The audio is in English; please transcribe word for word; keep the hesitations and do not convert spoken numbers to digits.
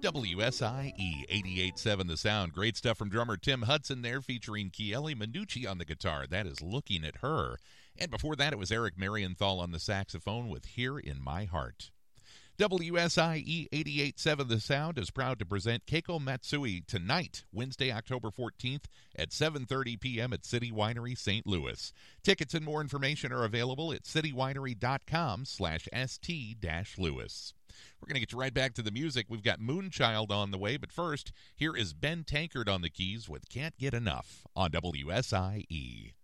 W S I E eighty-eight point seven The Sound. Great stuff from drummer Tim Hudson there, featuring Chieli Minucci on the guitar. That is Looking at Her. And before that, it was Eric Marienthal on the saxophone with Here in My Heart. W S I E eighty-eight point seven The Sound is proud to present Keiko Matsui tonight, Wednesday, October fourteenth at seven thirty p.m. at City Winery, Saint Louis. Tickets and more information are available at citywinery.com slash st-louis. We're going to get you right back to the music. We've got Moonchild on the way, but first, here is Ben Tankard on the keys with Can't Get Enough on W S I E.